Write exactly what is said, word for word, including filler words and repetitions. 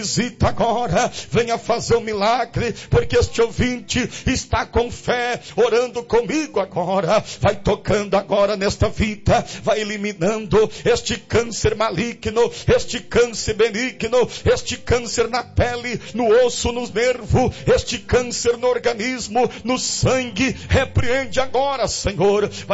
Visita agora, venha fazer um milagre, porque este ouvinte está com fé, orando comigo agora, vai tocando agora nesta vida, vai eliminando este câncer maligno, este câncer benigno, este câncer na pele, no osso, nos nervos, este câncer no organismo, no sangue, repreende agora, Senhor, vai